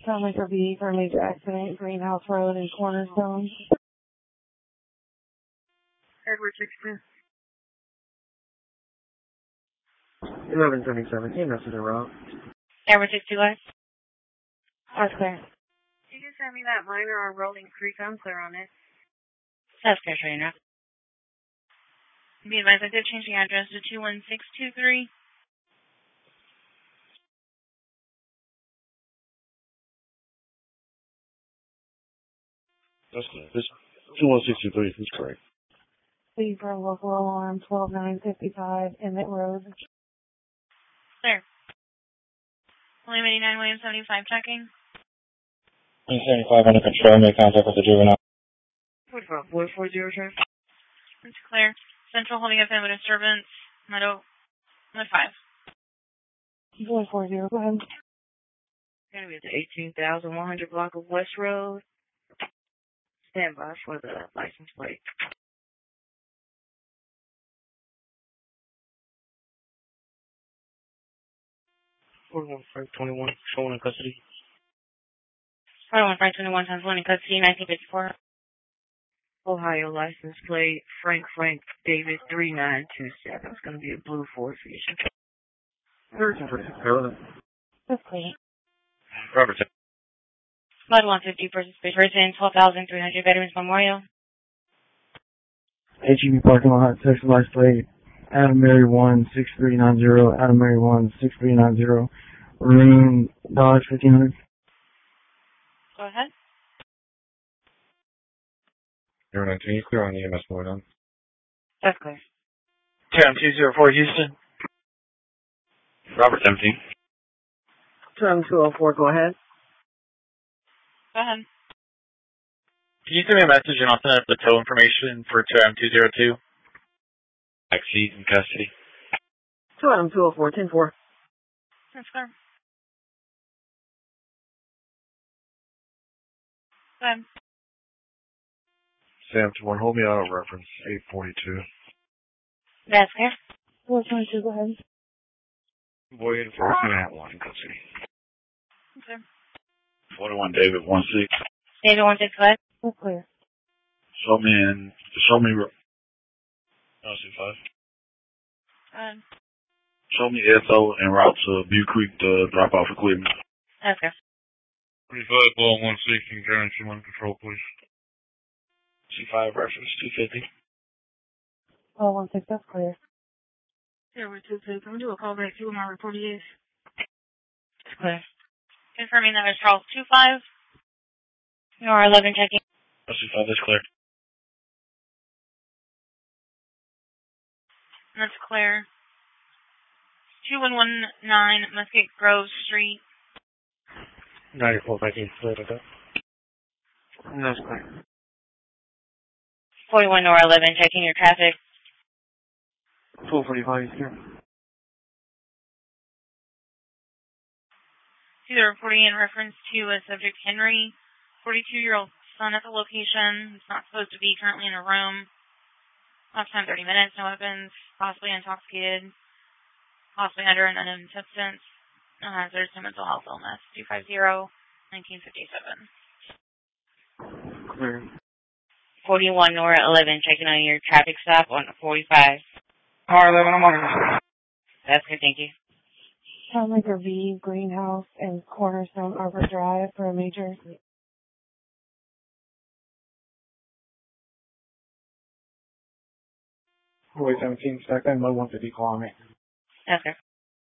Townmaker B for a major accident, Greenhouse Road and Cornerstone. Edward 62. 11:77. That's the route. Edward 61. That's clear. You can send me that minor on Rolling Creek. I'm clear on it. That's clear, Trina. Be advised, I did change the address to 21623. That's clear. This 21623 is correct. B for local alarm 12955, Emmett Road. Clear. William 89, William 75, checking. 75 under control, make contact with the juvenile. 440, sir. It's clear. Central holding up with disturbance. Meadow 5. 440, go ahead. Going to be at the 18,100 block of West Road. Stand by for the license plate. 41-521, showing in custody. 41-521 times 1 in custody, 1954. Ohio license plate, Frank David 3927. It's going to be a blue Ford Fusion. 13:46. That's clear. Robert. Flood 150 versus Space Person, 12,300 Veterans Memorial. HEB parking lot, Texas license plate, Adam Mary 16390, Adam Mary 16390, room Dodge 1500. Go ahead. 019, you clear on the EMS more done. That's clear. Tam 204 Houston. Robert 17. 204, go ahead. Go ahead. Can you send me a message and I'll send up the tow information for 20202? Backseat in custody. 204, 10-4. That's clear. Go ahead. Sam 21, hold me out of reference 842. That's clear. 422, go ahead. Boy enforcement at 1 in custody. Okay. 41 David 16. David 16, go ahead. That's clear. Show me Show me SO en route to Butte Creek to drop off equipment. Okay. 35 ball 116, carrying C1 control, please. C5 reference 250. Oh, 16, that's clear. Yeah, we're 2-2. Can we do a call back to my report is? It's clear. Confirming that was Charles 25. Your 11 checking. C5, that's clear. That's clear. 2119 Musket Grove Street. 94, 19, clear with that. That's clear. 41 or 11 checking your traffic. 1245 is here. See the reporting in reference to a subject Henry, 42-year-old son at the location. He's not supposed to be currently in a room. Last time 30 minutes, no weapons, possibly intoxicated, possibly under an unknown substance. There's some mental health illness. 250-1957. Clear. 41 or 11 checking on your traffic stop on 45. R11, I'm on it. That's good, thank you. Townmaker V, Greenhouse, and Cornerstone Arbor Drive for a major. 4817, stack that mode 150, call me. Okay.